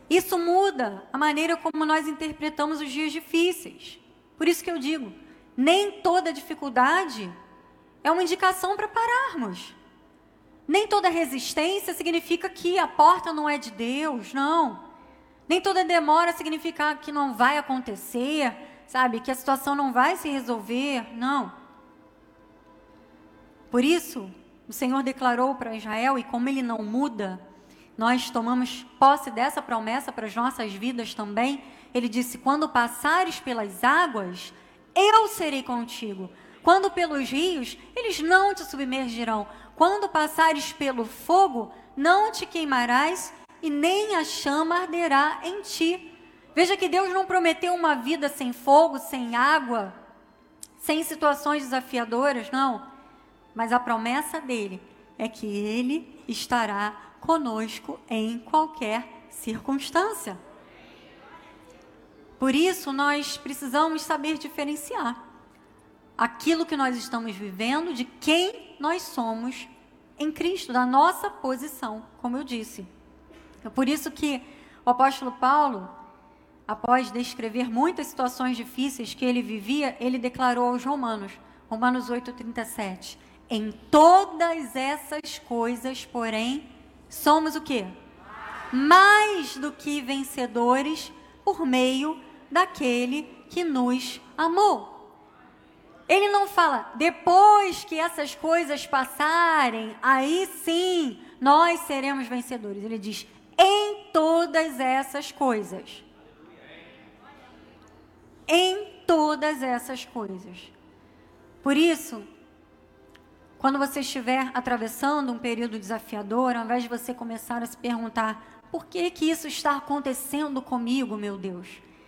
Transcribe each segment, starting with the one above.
Isso muda a maneira como nós interpretamos os dias difíceis. Por isso que eu digo, nem toda dificuldade é uma indicação para pararmos. Nem toda resistência significa que a porta não é de Deus, não. Nem toda demora significa que não vai acontecer, sabe? Que a situação não vai se resolver, não. Por isso, o Senhor declarou para Israel, e como Ele não muda, nós tomamos posse dessa promessa para as nossas vidas também. Ele disse, quando passares pelas águas, eu serei contigo. Quando pelos rios, eles não te submergirão. Quando passares pelo fogo, não te queimarás e nem a chama arderá em ti. Veja que Deus não prometeu uma vida sem fogo, sem água, sem situações desafiadoras, não. Mas a promessa dele é que Ele estará conosco em qualquer circunstância. Por isso, nós precisamos saber diferenciar aquilo que nós estamos vivendo de quem nós somos em Cristo, da nossa posição, como eu disse. É por isso que o apóstolo Paulo, após descrever muitas situações difíceis que ele vivia, ele declarou aos Romanos 8:37, em todas essas coisas, porém, somos o quê? Mais do que vencedores por meio daquele que nos amou. Ele não fala, depois que essas coisas passarem, aí sim nós seremos vencedores. Ele diz, em todas essas coisas. Em todas essas coisas. Por isso, quando você estiver atravessando um período desafiador, ao invés de você começar a se perguntar, por que que isso está acontecendo comigo, meu Deus?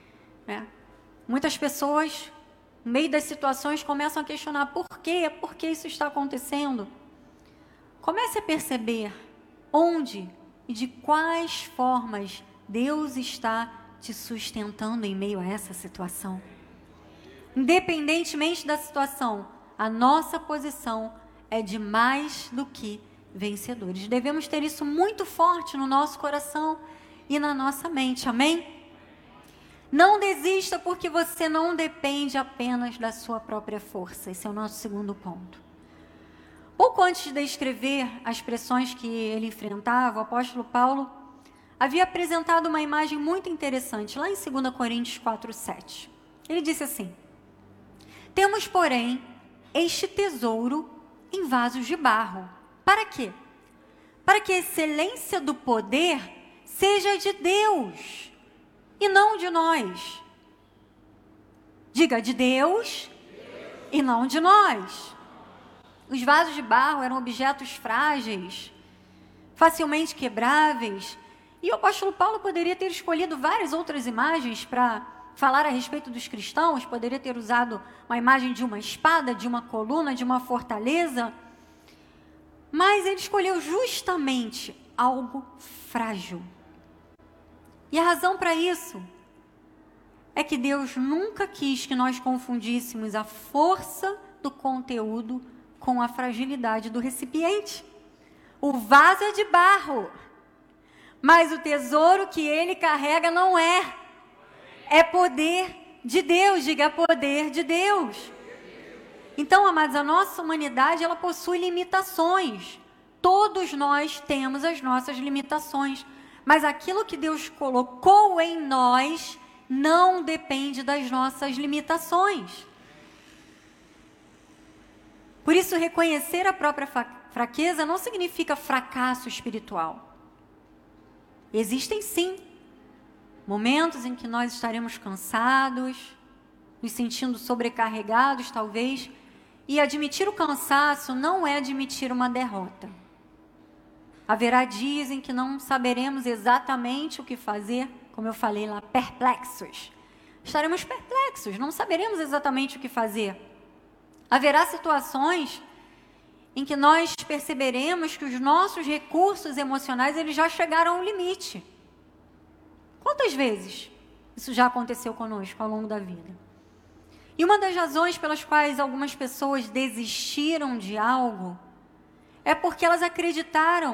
Muitas pessoas, no meio das situações, começam a questionar, por que isso está acontecendo? Comece a perceber onde e de quais formas Deus está te sustentando em meio a essa situação. Independentemente da situação, a nossa posição é de mais do que vencedores. Devemos ter isso muito forte no nosso coração e na nossa mente, amém? Não desista porque você não depende apenas da sua própria força. Esse é o nosso segundo ponto. Pouco antes de descrever as pressões que ele enfrentava, o apóstolo Paulo havia apresentado uma imagem muito interessante, lá em 2 Coríntios 4:7. Ele disse assim, temos, porém, este tesouro em vasos de barro. Para quê? Para que a excelência do poder seja de Deus e não de nós. Diga, de Deus e não de nós. Os vasos de barro eram objetos frágeis, facilmente quebráveis. E o apóstolo Paulo poderia ter escolhido várias outras imagens para falar a respeito dos cristãos. Poderia ter usado uma imagem de uma espada, de uma coluna, de uma fortaleza. Mas ele escolheu justamente algo frágil. E a razão para isso é que Deus nunca quis que nós confundíssemos a força do conteúdo com a fragilidade do recipiente. O vaso é de barro, mas o tesouro que ele carrega não é. É poder de Deus, diga poder de Deus. Então, amados, a nossa humanidade, ela possui limitações. Todos nós temos as nossas limitações. Mas aquilo que Deus colocou em nós não depende das nossas limitações. Por isso, reconhecer a própria fraqueza não significa fracasso espiritual. Existem sim momentos em que nós estaremos cansados, nos sentindo sobrecarregados talvez, e admitir o cansaço não é admitir uma derrota. Haverá dias em que não saberemos exatamente o que fazer, como eu falei lá, perplexos. Estaremos perplexos, não saberemos exatamente o que fazer. Haverá situações em que nós perceberemos que os nossos recursos emocionais eles já chegaram ao limite. Quantas vezes isso já aconteceu conosco ao longo da vida? E uma das razões pelas quais algumas pessoas desistiram de algo é porque elas acreditaram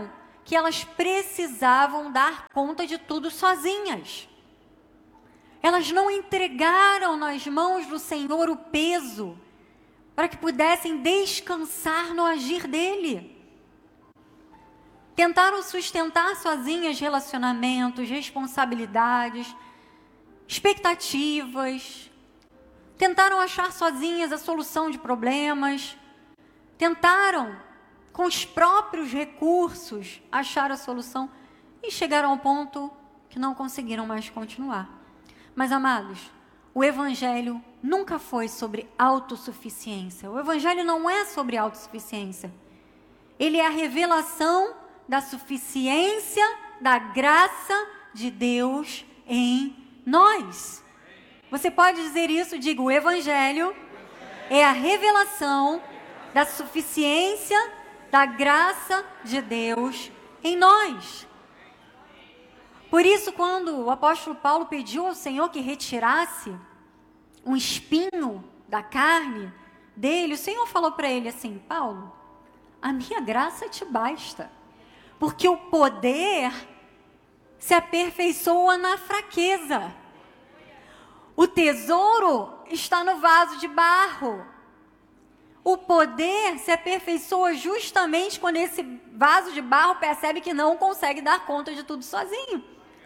que elas precisavam dar conta de tudo sozinhas. Elas não entregaram nas mãos do Senhor o peso para que pudessem descansar no agir dele. Tentaram sustentar sozinhas relacionamentos, responsabilidades, expectativas. Tentaram achar sozinhas a solução de problemas. Tentaram, com os próprios recursos, achar a solução e chegaram ao ponto que não conseguiram mais continuar. Mas, amados, o Evangelho nunca foi sobre autossuficiência. O Evangelho não é sobre autossuficiência. Ele é a revelação da suficiência da graça de Deus em nós. Você pode dizer isso? Diga, o Evangelho é a revelação da suficiência da graça de Deus em nós. Por isso, quando o apóstolo Paulo pediu ao Senhor que retirasse um espinho da carne dele, o Senhor falou para ele assim: Paulo, a minha graça te basta, porque o poder se aperfeiçoa na fraqueza. O tesouro está no vaso de barro. O poder se aperfeiçoa justamente quando esse vaso de barro percebe que não consegue dar conta de tudo sozinho.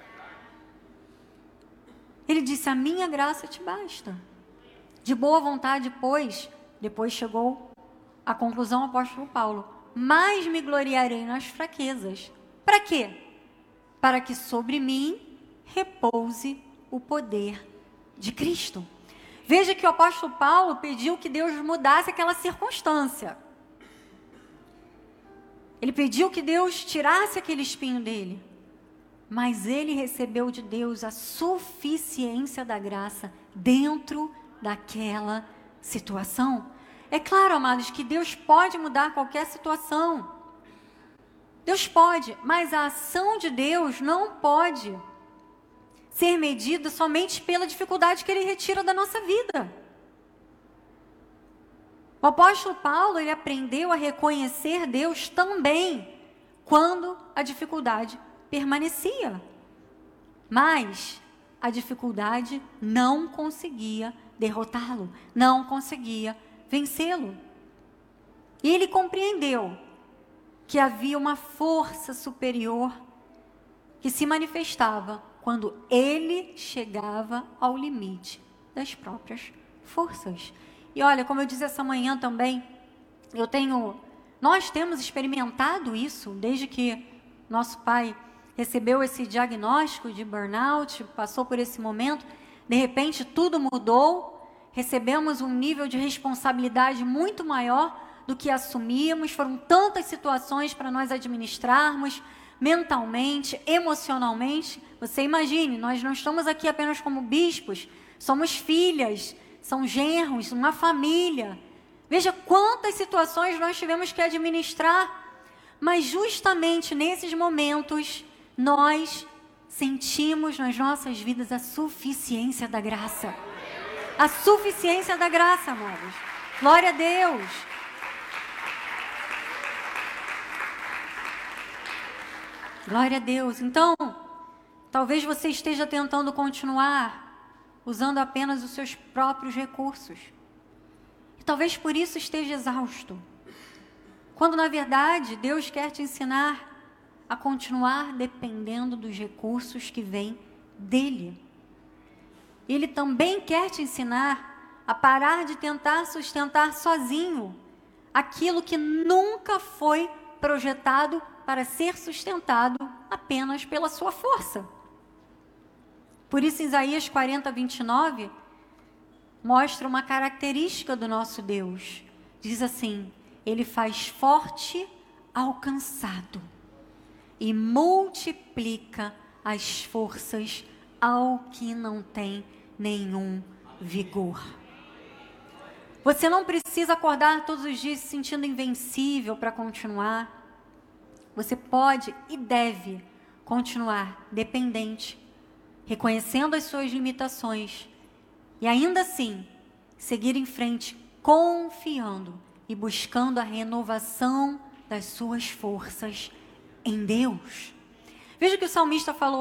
Ele disse: a minha graça te basta. De boa vontade, pois, depois chegou a conclusão, apóstolo Paulo: mas me gloriarei nas fraquezas. Para quê? Para que sobre mim repouse o poder de Cristo. Veja que o apóstolo Paulo pediu que Deus mudasse aquela circunstância. Ele pediu que Deus tirasse aquele espinho dele. Mas ele recebeu de Deus a suficiência da graça dentro daquela situação. É claro, amados, que Deus pode mudar qualquer situação. Deus pode, mas a ação de Deus não pode ser medida somente pela dificuldade que Ele retira da nossa vida. O apóstolo Paulo, ele aprendeu a reconhecer Deus também quando a dificuldade permanecia. Mas a dificuldade não conseguia derrotá-lo, não conseguia vencê-lo. E ele compreendeu que havia uma força superior que se manifestava quando ele chegava ao limite das próprias forças. E olha, como eu disse essa manhã também, nós temos experimentado isso desde que nosso pai recebeu esse diagnóstico de burnout, passou por esse momento, de repente tudo mudou, recebemos um nível de responsabilidade muito maior do que assumíamos, foram tantas situações para nós administrarmos, mentalmente, emocionalmente. Você imagine, nós não estamos aqui apenas como bispos, somos filhas, são genros, uma família. Veja quantas situações nós tivemos que administrar, mas justamente nesses momentos, nós sentimos nas nossas vidas a suficiência da graça. A suficiência da graça, amados. Glória a Deus. Glória a Deus. Então, talvez você esteja tentando continuar usando apenas os seus próprios recursos. E talvez por isso esteja exausto. Quando, na verdade, Deus quer te ensinar a continuar dependendo dos recursos que vêm dEle. Ele também quer te ensinar a parar de tentar sustentar sozinho aquilo que nunca foi projetado para ser sustentado apenas pela sua força. Por isso, Isaías 40, 29, mostra uma característica do nosso Deus. Diz assim: Ele faz forte ao cansado e multiplica as forças ao que não tem nenhum vigor. Você não precisa acordar todos os dias se sentindo invencível para continuar. Você pode e deve continuar dependente, reconhecendo as suas limitações e ainda assim seguir em frente, confiando e buscando a renovação das suas forças em Deus. Veja o que o salmista falou